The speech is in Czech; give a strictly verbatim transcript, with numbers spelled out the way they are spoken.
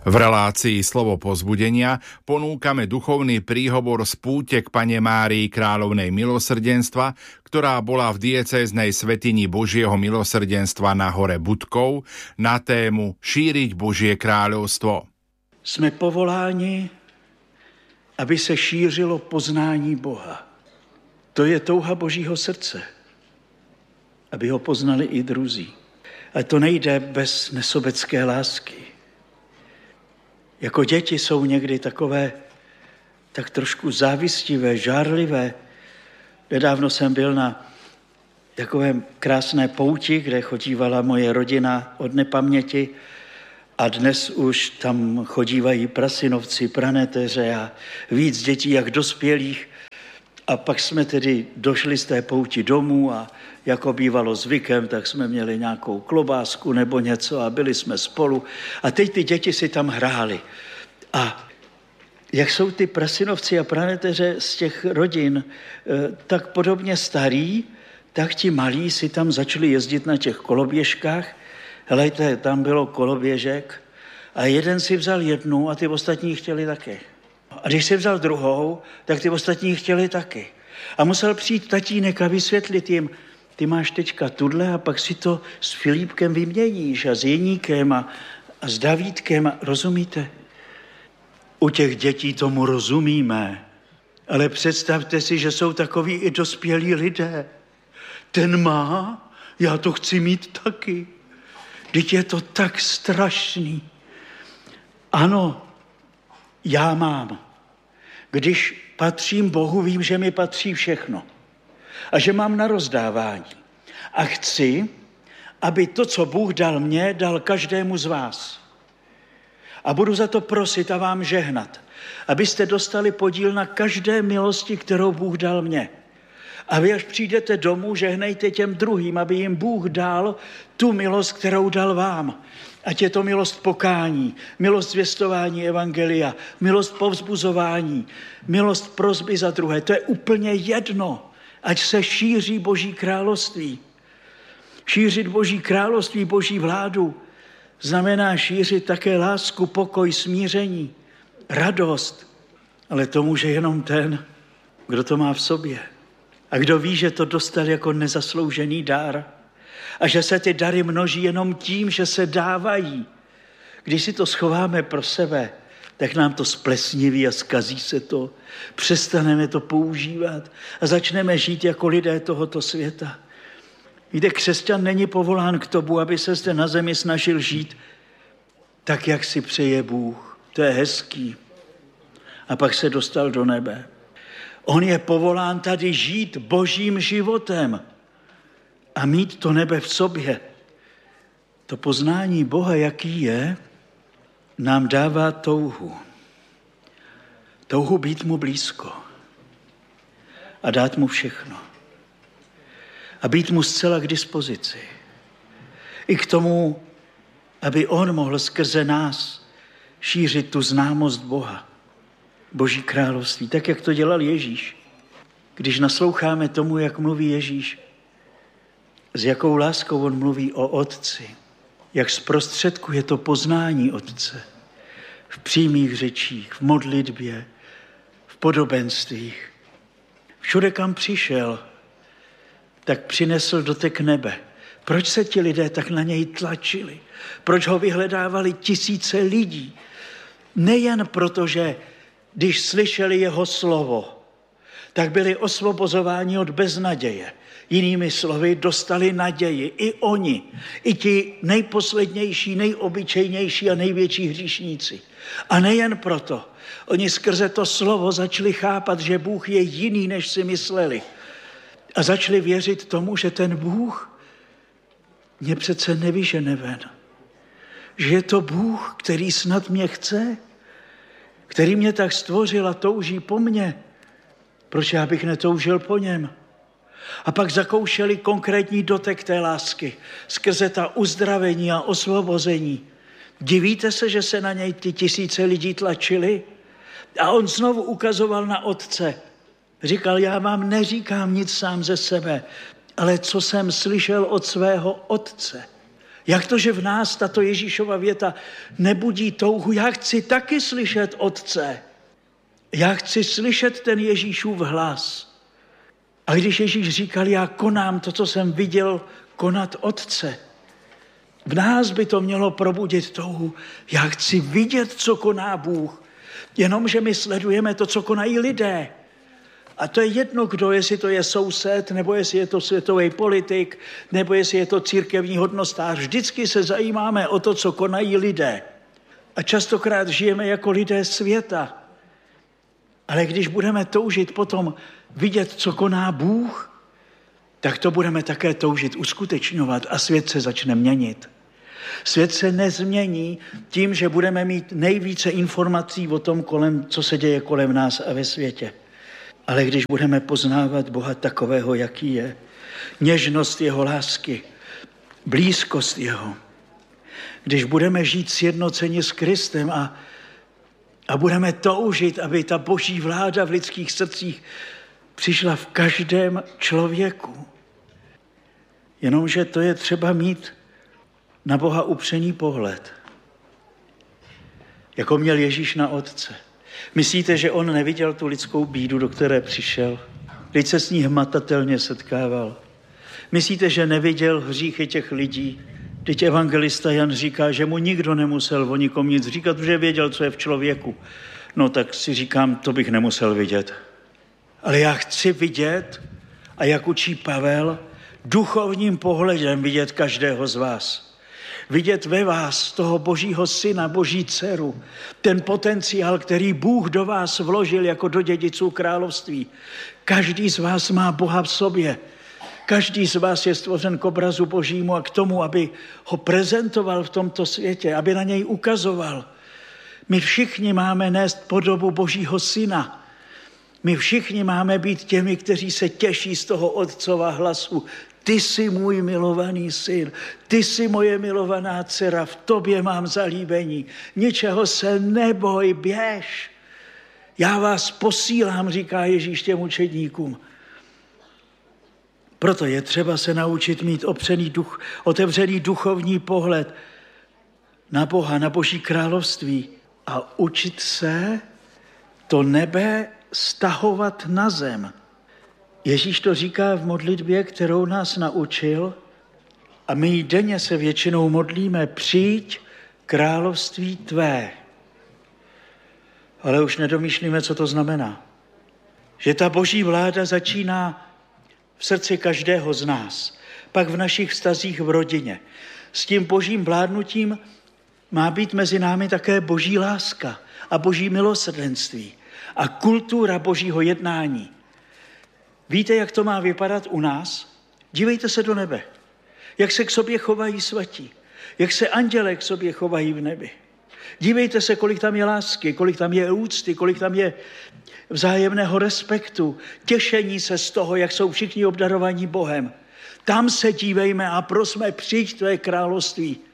V relácii Slovo povzbudenia ponúkame duchovný príhovor z púte k Panne Márii Kráľovnej milosrdenstva, ktorá bola v diecéznej svätyni Božieho milosrdenstva na hore Budkov na tému Šíriť Božie kráľovstvo. Jsme povoláni, aby se šířilo poznání Boha. To je touha Božího srdce, aby ho poznali i druzí. Ale to nejde bez nesobecké lásky. Jako děti jsou někdy takové, tak trošku závistivé, žárlivé. Nedávno jsem byl na takovém krásné pouti, kde chodívala moje rodina od nepaměti a dnes už tam chodívají prasinovci, praneteře a víc dětí jak dospělých. A pak jsme tedy došli z té pouti domů a jako bývalo zvykem, tak jsme měli nějakou klobásku nebo něco a byli jsme spolu. A teď ty děti si tam hráli. A jak jsou ty prasinovci a praneteře z těch rodin tak podobně starí, tak ti malí si tam začali jezdit na těch koloběžkách. Helejte, tam bylo koloběžek a jeden si vzal jednu a ty ostatní chtěli taky. A když si vzal druhou, tak ty ostatní chtěli taky. A musel přijít tatínek a vysvětlit jim, ty máš teďka tudle a pak si to s Filipkem vyměníš a s Jeníkem a, a s Davídkem. A, rozumíte? U těch dětí tomu rozumíme, ale představte si, že jsou takoví i dospělí lidé. Ten má, já to chci mít taky. Vždyť je to tak strašný. Ano, já mám. Když patřím Bohu, vím, že mi patří všechno. A že mám na rozdávání. A chci, aby to, co Bůh dal mně, dal každému z vás. A budu za to prosit a vám žehnat, abyste dostali podíl na každé milosti, kterou Bůh dal mně. A vy, až přijdete domů, žehnejte těm druhým, aby jim Bůh dal tu milost, kterou dal vám. Ať je to milost pokání, milost zvěstování evangelia, milost povzbuzování, milost prosby za druhé. To je úplně jedno, ať se šíří Boží království. Šířit Boží království, Boží vládu, znamená šířit také lásku, pokoj, smíření, radost. Ale to může jenom ten, kdo to má v sobě. A kdo ví, že to dostal jako nezasloužený dar a že se ty dary množí jenom tím, že se dávají. Když si to schováme pro sebe, tak nám to splesniví a zkazí se to. Přestaneme to používat a začneme žít jako lidé tohoto světa. Víte, křesťan není povolán k tomu, aby se zde na zemi snažil žít tak, jak si přeje Bůh. To je hezký. A pak se dostal do nebe. On je povolán tady žít Božím životem a mít to nebe v sobě. To poznání Boha, jaký je, nám dává touhu. Touhu být mu blízko a dát mu všechno. A být mu zcela k dispozici. I k tomu, aby on mohl skrze nás šířit tu známost Boha, Boží království, tak, jak to dělal Ježíš. Když nasloucháme tomu, jak mluví Ježíš, s jakou láskou on mluví o Otci, jak zprostředkuje to poznání Otce v přímých řečích, v modlitbě, v podobenstvích. Všude, kam přišel, tak přinesl dotek nebe. Proč se ti lidé tak na něj tlačili? Proč ho vyhledávali tisíce lidí? Nejen proto, že když slyšeli jeho slovo, tak byli osvobozováni od beznaděje. Jinými slovy, dostali naději. I oni, i ti nejposlednější, nejobyčejnější a největší hříšníci. A nejen proto. Oni skrze to slovo začali chápat, že Bůh je jiný, než si mysleli. A začali věřit tomu, že ten Bůh mě přece nevyžene ven. Že je to Bůh, který snad mě chce, který mě tak stvořil a touží po mně. Proč já bych netoužil po něm? A pak zakoušeli konkrétní dotek té lásky skrze ta uzdravení a osvobození. Divíte se, že se na něj ty tisíce lidí tlačili? A on znovu ukazoval na Otce. Říkal, já vám neříkám nic sám ze sebe, ale co jsem slyšel od svého Otce. Jak to, že v nás tato Ježíšova věta nebudí touhu? Já chci taky slyšet Otce. Já chci slyšet ten Ježíšův hlas. A když Ježíš říkal, já konám to, co jsem viděl konat Otce, v nás by to mělo probudit touhu. Já chci vidět, co koná Bůh. Jenomže my sledujeme to, co konají lidé. A to je jedno, kdo, jestli to je soused, nebo jestli je to světový politik, nebo jestli je to církevní hodnostář. Vždycky se zajímáme o to, co konají lidé. A častokrát žijeme jako lidé světa. Ale když budeme toužit potom vidět, co koná Bůh, tak to budeme také toužit uskutečňovat a svět se začne měnit. Svět se nezmění tím, že budeme mít nejvíce informací o tom, kolem, co se děje kolem nás a ve světě. Ale když budeme poznávat Boha takového, jaký je, něžnost jeho lásky, blízkost jeho, když budeme žít sjednoceni s Kristem a, a budeme toužit, aby ta boží vláda v lidských srdcích přišla v každém člověku. Jenomže to je třeba mít na Boha upřený pohled, jako měl Ježíš na Otce. Myslíte, že on neviděl tu lidskou bídu, do které přišel? Teď se s ní hmatatelně setkával. Myslíte, že neviděl hříchy těch lidí? Teď evangelista Jan říká, že mu nikdo nemusel o nikom nic říkat, protože věděl, co je v člověku. No tak si říkám, to bych nemusel vidět. Ale já chci vidět, a jak učí Pavel, duchovním pohledem vidět každého z vás. Vidět ve vás toho božího syna, boží dceru, ten potenciál, který Bůh do vás vložil jako do dědiců království. Každý z vás má Boha v sobě. Každý z vás je stvořen k obrazu božímu a k tomu, aby ho prezentoval v tomto světě, aby na něj ukazoval. My všichni máme nést podobu božího syna. My všichni máme být těmi, kteří se těší z toho otcova hlasu. Ty jsi můj milovaný syn, ty jsi moje milovaná dcera, v tobě mám zalíbení. Ničeho se neboj, běž. Já vás posílám, říká Ježíš těm učedníkům. Proto je třeba se naučit mít opřený duch, otevřený duchovní pohled na Boha, na Boží království a učit se to nebe stahovat na zem. Ježíš to říká v modlitbě, kterou nás naučil, a my denně se většinou modlíme: přijď království tvé. Ale už nedomýšlíme, co to znamená. Že ta boží vláda začíná v srdci každého z nás, pak v našich vztazích v rodině. S tím božím vládnutím má být mezi námi také boží láska a boží milosrdenství a kultura božího jednání. Víte, jak to má vypadat u nás? Dívejte se do nebe. Jak se k sobě chovají svatí. Jak se andělé k sobě chovají v nebi. Dívejte se, kolik tam je lásky, kolik tam je úcty, kolik tam je vzájemného respektu, těšení se z toho, jak jsou všichni obdarovaní Bohem. Tam se dívejme a prosme, přijď tvé království.